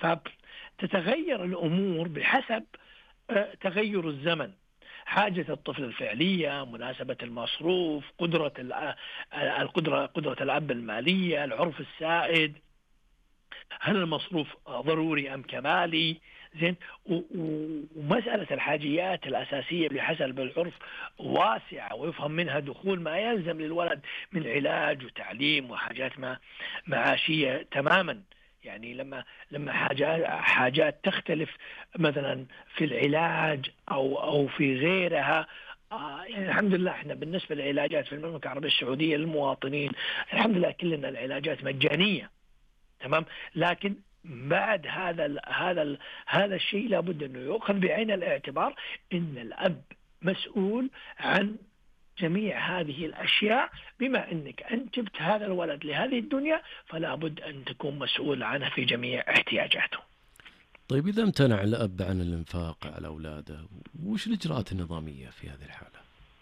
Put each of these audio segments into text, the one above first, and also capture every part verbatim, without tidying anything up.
فتتغير الأمور بحسب آه، تغير الزمن، حاجة الطفل الفعلية، مناسبة المصروف، قدرة الأ- القدرة قدرة الأب المالية، العرف السائد، هل المصروف ضروري أم كمالي. زين. و- و- ومسألة الحاجيات الأساسية بحسب العرف واسعة، ويفهم منها دخول ما يلزم للولد من علاج وتعليم وحاجات ما معاشية تماما. يعني لما لما حاجات حاجات تختلف مثلا في العلاج او او في غيرها. آه يعني الحمد لله احنا بالنسبه للعلاجات في المملكه العربيه السعوديه للمواطنين، الحمد لله كلنا العلاجات مجانيه. تمام. لكن بعد هذا ال هذا ال هذا الشيء لابد انه يؤخذ بعين الاعتبار ان الاب مسؤول عن جميع هذه الاشياء، بما انك انت جبت هذا الولد لهذه الدنيا فلا بد ان تكون مسؤول عنه في جميع احتياجاته. طيب إذا امتنع الأب عن الإنفاق على أولاده، وش الإجراءات النظامية في هذه الحالة؟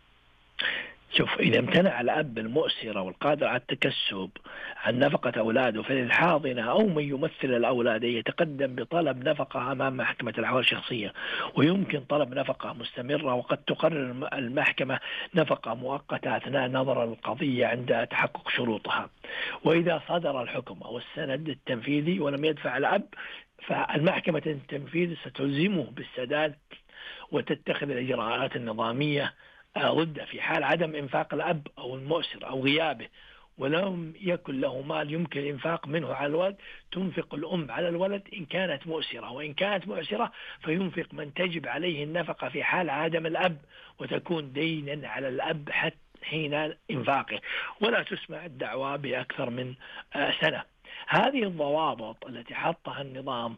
شوف، إذا امتنع الأب المؤسرة والقادر على التكسب عن نفقة أولاده، فللحاضنة أو من يمثل الأولاد يتقدم بطلب نفقة أمام محكمة الأحوال الشخصية، ويمكن طلب نفقة مستمرة، وقد تقرر المحكمة نفقة مؤقتة أثناء نظر القضية عند تحقق شروطها. وإذا صدر الحكم أو السند التنفيذي ولم يدفع الأب، فالمحكمة التنفيذ ستلزمه بالسداد وتتخذ الإجراءات النظامية ضده في حال عدم إنفاق الأب أو المؤسر أو غيابه. ولم يكن له مال يمكن الإنفاق منه على الولد، تنفق الأم على الولد إن كانت مؤسرة، وإن كانت مؤسرة فينفق من تجب عليه النفقة في حال عدم الأب، وتكون دينا على الأب حتى حين إنفاقه، ولا تسمع الدعوى بأكثر من سنة. هذه الضوابط التي حطها النظام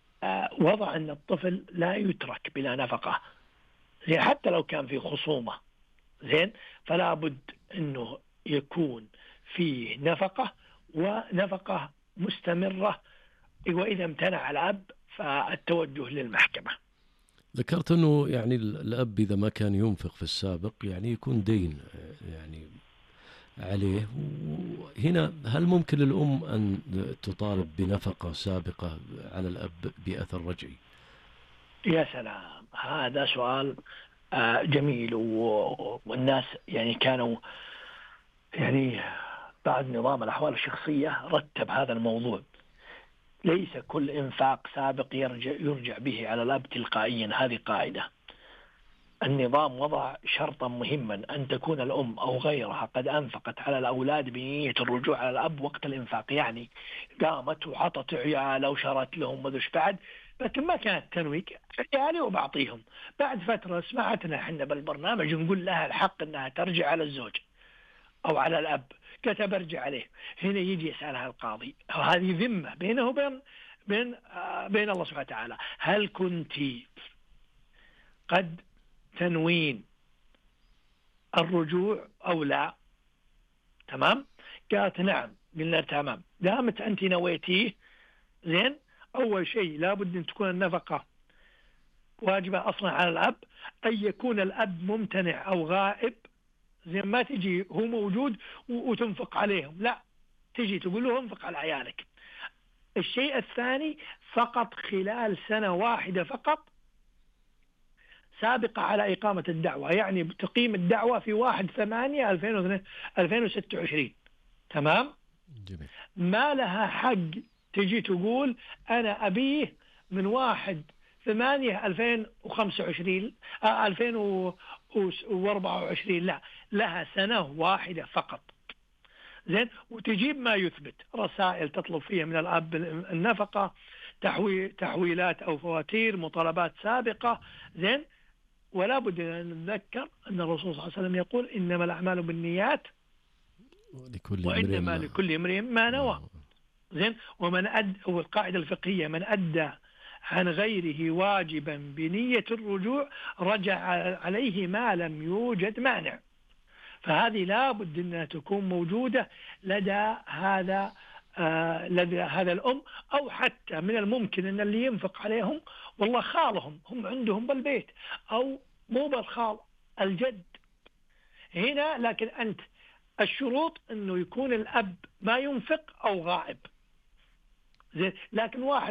وضع أن الطفل لا يترك بلا نفقة، زين، حتى لو كان في خصومة. زين. فلا بد أنه يكون في نفقة، ونفقة مستمرة. وإذا امتنع الأب فالتوجه للمحكمة. ذكرت أنه يعني الأب إذا ما كان ينفق في السابق يعني يكون دين يعني عليه، وهنا هل ممكن للأم أن تطالب بنفقة سابقة على الأب بأثر رجعي؟ يا سلام، هذا سؤال آه، جميل. والناس يعني كانوا يعني بعد نظام الأحوال الشخصية رتب هذا الموضوع. ليس كل إنفاق سابق يرجع, يرجع به على الأب تلقائيا، هذه قاعدة. النظام وضع شرطا مهما أن تكون الأم أو غيرها قد أنفقت على الأولاد بنية الرجوع على الأب وقت الإنفاق، يعني قامت وعطت عيال أو شرت لهم وذش بعد، لكن ما كانت تنوي عيالي وبعطيهم. بعد فترة سمعتنا احنا بالبرنامج نقول لها الحق أنها ترجع على الزوج أو على الأب، كتب ارجع عليه. هنا يجي يسألها القاضي، هذه ذمة بينه وبين بين آه بين الله سبحانه وتعالى، هل كنت قد تنوين الرجوع أو لا؟ تمام. قالت نعم، قلنا تمام، دامت أنت نويتيه. زين. أول شيء لابد أن تكون النفقة واجبة أصلا على الأب، أن يكون الأب ممتنع أو غائب. زين. ما تجي هو موجود وتنفق عليهم، لا، تجي تقول له انفق على عيالك. الشيء الثاني، فقط خلال سنة واحدة فقط سابقة على إقامة الدعوة، يعني تقيم الدعوة في واحد ثمانية ألفين وستة وعشرين. تمام. جميل. ما لها حق تجي تقول أنا أبيه من واحد ثمانية ألفين وخمسة وعشرين آه ألفين وأربعة وعشرين، لا، لها سنة واحدة فقط. زين. وتجيب ما يثبت، رسائل تطلب فيها من الأب النفقة، تحويل تحويلات أو فواتير، مطالبات سابقة. زين. ولا بد أن نتذكر أن الرسول صلى الله عليه وسلم يقول إنما الأعمال بالنيات لكل امرئ وإنما ما لكل امرئ ما نوى. زين. ومن أدى، والقاعدة الفقهية، من أدى عن غيره واجبا بنية الرجوع رجع عليه ما لم يوجد مانع. فهذه لا بد أنها تكون موجودة لدى هذا آه لدى هذا الأم، أو حتى من الممكن أن اللي ينفق عليهم والله خالهم هم عندهم بالبيت، أو مو بالخال، الجد هنا. لكن أنت الشروط أنه يكون الأب ما ينفق أو غائب. زين. لكن واحد